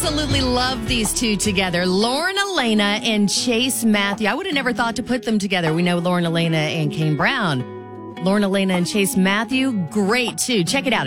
absolutely love these two together. Lauren Elena and Chase Matthew. I would have never thought to put them together. We know Lauren Elena and Kane Brown. Lauren Elena and Chase Matthew, great too. Check it out.